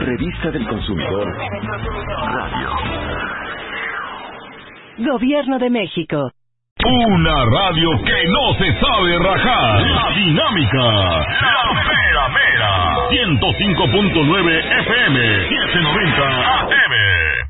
Revista del Consumidor Radio. Gobierno de México. Una radio que no se sabe rajar. La Dinámica. La Mera Mera. 105.9 FM. 790 AM.